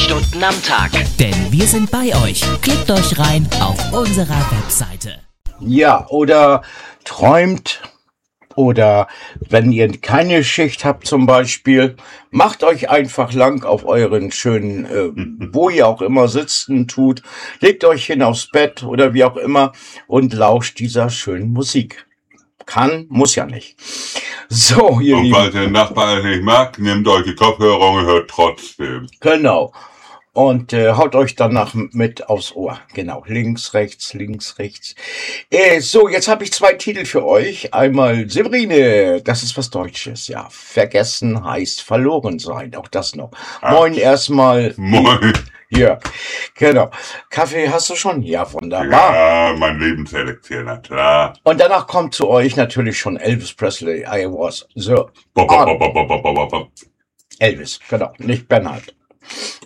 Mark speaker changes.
Speaker 1: Stunden am Tag.
Speaker 2: Denn wir sind bei euch. Klickt euch rein auf unserer Webseite.
Speaker 3: Ja, oder träumt, oder wenn ihr keine Schicht habt zum Beispiel, macht euch einfach lang auf euren schönen, wo ihr auch immer sitzen tut, legt euch hin aufs Bett oder wie auch immer und lauscht dieser schönen Musik. Kann, muss ja nicht. So, ihr
Speaker 4: Und
Speaker 3: Lieben.
Speaker 4: falls der Nachbar es nicht mag, nehmt euch die Kopfhörer und hört trotzdem.
Speaker 3: Genau. Und haut euch danach mit aufs Ohr. Genau, links, rechts, links, rechts. So, jetzt habe ich 2 Titel für euch. Einmal Severine, das ist was Deutsches. Ja, vergessen heißt verloren sein. Auch das noch. Moin erstmal.
Speaker 4: Moin.
Speaker 3: Ja, genau. Kaffee hast du schon? Ja, wunderbar.
Speaker 4: Ja, mein Lebenselixier, na klar.
Speaker 3: Und danach kommt zu euch natürlich schon Elvis Presley. I was the
Speaker 4: Bop, bop, bop, bop, bop, bop, bop.
Speaker 3: Elvis, genau, nicht Bernhard.